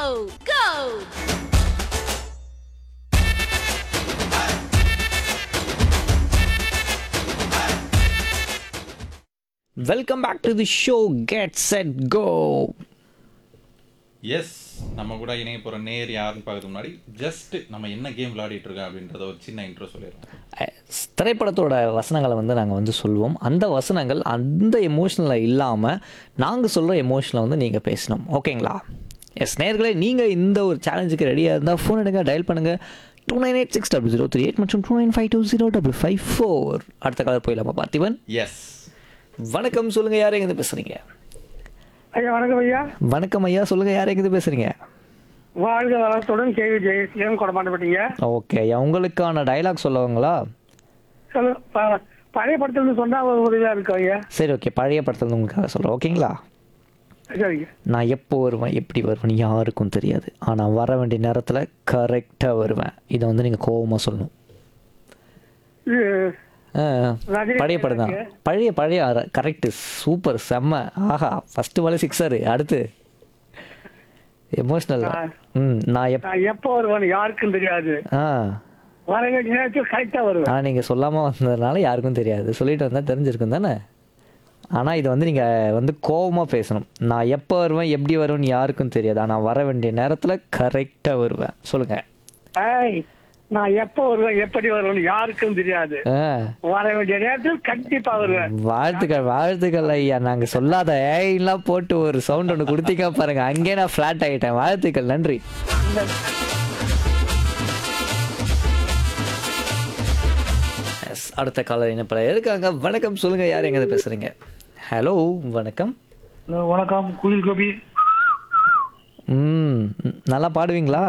Go! Welcome back to the show get set go. S, நம்ம கூட இணைய போகிற நேர் யாருன்னு பார்க்கறதுக்கு முன்னாடி ஜஸ்ட் நம்ம என்ன கேம் விளையாடிட்டு இருக்கோம் அப்படின்றத ஒரு சின்ன இன்ட்ரோ சொல்லிடுறோம். திரைப்படத்தோட வசனங்களை நாங்கள் சொல்லுவோம். அந்த வசனங்கள் அந்த எமோஷனில் இல்லாமல் நாங்கள் சொல்கிற எமோஷனில் நீங்கள் பேசணும். ஓகேங்களா? எஸ் நேர்களே, நீங்கள் இந்த ஒரு சேலஞ்சுக்கு ரெடியாக இருந்தால் ஃபோன் எடுங்க, டயல் பண்ணுங்கள் 29860038 மற்றும் 2952055054. அடுத்த காலர் போயிடலாமா பார்த்திபன்? எஸ், வணக்கம், சொல்லுங்கள், யார் எங்கேருந்து பேசுகிறீங்க? ஐயா வணக்கம் ஐயா. வணக்கம் ஐயா, சொல்லுங்கள், யார் எங்கேருந்து பேசுகிறீங்க? வாழ்க வளத்துடன் கேவி ஜெயசீலன் கொடமாட்டப்பட்டீங்க. ஓகே ஐயா, உங்களுக்கான டயலாக் சொல்லுவாங்களா? சொல்லு. பழைய படத்துல சொன்னா ஒரு உதவியா இருக்கும் ஐயா. சரி, ஓகே, பழைய படத்தில் உங்களுக்காக சொல்கிறேன். ஓகேங்களா? சரிங்க. நான் எப்போ வருவேன், எப்படி வருவேன் யாருக்கும் தெரியாது, ஆனால் வர வேண்டிய நேரத்தில் கரெக்டாக வருவேன். இதை நீங்கள் கோவமாக சொல்லணும். இது பழைய படம் தான். பழைய கரெக்டு, சூப்பர், செம்ம, ஆஹா, ஃபஸ்ட்டு மேலே 6 அடுத்து எமோஷ்னல். நான் எப்போ வருவேன் யாருக்கும் தெரியாது, வர வேண்டிய நேரத்தில் கரெக்டா வருவேன். ஆனால் நீங்கள் சொல்லாமல் வந்ததுனால யாருக்கும் தெரியாது, சொல்லிட்டு வந்தால் தெரிஞ்சிருக்கும் தானே. ஆனால் இது நீங்கள் கோவமாக பேசணும். நான் எப்போ வருவேன், எப்படி வருவேன்னு யாருக்கும் தெரியாது, ஆனால் வர வேண்டிய நேரத்தில் கரெக்டாக வருவேன். சொல்லுங்கள். நான் எப்போ வருவேன், எப்படி வருவேன் யாருக்கும் தெரியாது, வர வேண்டிய நேரத்தில் கண்டிப்பா வருவேன். வாழ்த்துக்கள் ஐயா. நாங்கள் சொல்லாத ஏய்லாம் போட்டு ஒரு சவுண்ட் ஒன்று கொடுத்தீங்க பாருங்க, அங்கே நான் ஃப்ளாட் ஆகிட்டேன். வாழ்த்துக்கள், நன்றி. அடுத்த காலர் என்ன பல இருக்காங்க. வணக்கம், சொல்லுங்க, யார் எங்க பேசுறீங்க? ஹலோ, வணக்கம். வணக்கம், குயில் கோபி. நல்லா பாடுவீங்களா?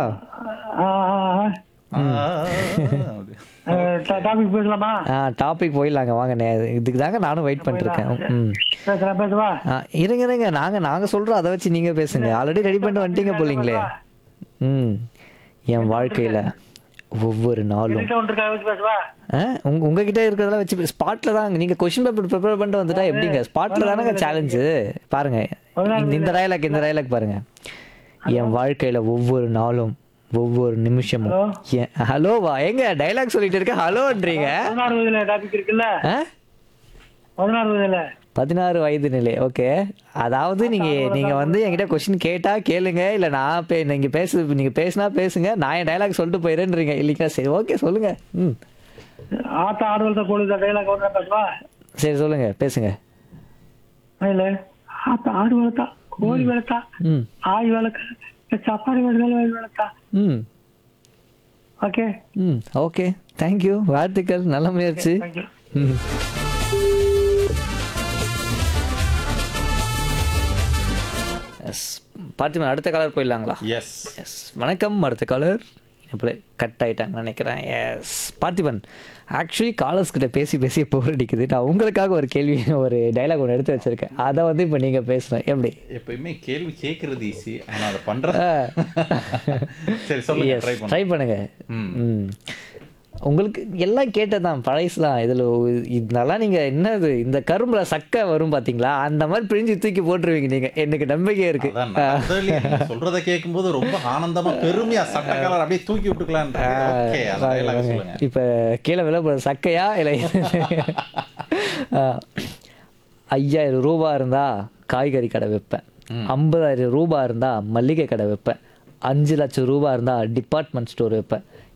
டாபிக் பேசலாமா? டாபிக் போயிடலாங்க, வாங்க. இதுக்கு தாங்க நானும் வெயிட் பண்ணிருக்கேன். இருங்க, நாங்க சொல்றோம், அதை வச்சு நீங்க பேசுங்க. ஆல்ரெடி ரெடி பண்ணிட்டு வந்துட்டீங்க போலீங்களே. என் வாழ்க்கையில ஒவ்வொரு நாளும் உங்ககிட்ட இருக்கிறதெல்லாம் வச்சு ஸ்பாட்ல தான். நீங்க கொஸ்டின் பேப்பர் ப்ரிப்பேர் பண்ணிட்டு வந்துட்டா எப்படிங்க? ஸ்பாட்ல தானங்க சேலஞ்சு. பாருங்க, இந்த டயலாக் பாருங்க. என் வாழ்க்கையில ஒவ்வொரு நாளும் ஒவ்வொரு நிமிஷமும். ஹலோவா, எங்க டைலாக் சொல்லிட்டு இருக்க ஹலோன்றீங்க? 16 வயது நிலை. ஓகே, அதாவது நீங்க என்கிட்ட கொஸ்டின் கேட்டா கேளுங்க, இல்ல நான் நீங்க பேசினா பேசுங்க, நான் என் டைலாக் சொல்லிட்டு போயிடுறேன்றீங்க இல்லைங்களா? சரி, ஓகே, சொல்லுங்க. சரி, சொல்லுங்க, பேசுங்க. ஆடு வளர்த்தா, கோழி வளர்த்தா, ஆய் வளர்க்க, சாப்பாடு வளர்த்தா. ஓகே, ஓகே, தேங்க்யூ, வாழ்த்துக்கள், நல்ல முயற்சி. பார்த்திபன், அடுத்த காலர் போயிடலாங்களா? எஸ், வணக்கம். அடுத்த காலர் எப்படி கட் ஆகிட்டாங்கன்னு நினைக்கிறேன். எஸ் பார்த்திபன், ஆக்சுவலி காலர்ஸ் கிட்ட பேசி போர் அடிக்குது. நான் உங்களுக்காக ஒரு கேள்வி, ஒரு டைலாக் ஒன்று எடுத்து வச்சிருக்கேன். அதை இப்போ நீங்கள் பேசணும். எப்படி? எப்பயுமே கேள்வி கேட்கறது ஈஸி, ஆனால் அதை பண்ணுறது. சரி, சொல்லுங்க, ட்ரை பண்ணுங்க. உங்களுக்கு எல்லாம் கேட்டதான் பழைசுலாம். இதில் இதெல்லாம் நீங்கள் என்னது, இந்த கரும்புல சக்கை வரும் பார்த்தீங்களா, அந்த மாதிரி பிரிஞ்சு தூக்கி போட்டுருவீங்க நீங்கள். எனக்கு நம்பிக்கை இருக்கு. சொல்றதை கேட்கும்போது ரொம்ப ஆனந்தமா பெருமையா சட்டை கலர் அப்படியே தூக்கி விட்டுக்கலாம். இப்போ கீழே விலை சக்கையா இல்லை 5000 ரூபா இருந்தா காய்கறி கடை வைப்பேன், 50,000 ரூபா இருந்தா மல்லிகை கடை வைப்பேன், 5 லட்சம் ரூபா இருந்தா டிபார்ட்மெண்ட் ஸ்டோர் வைப்பேன்,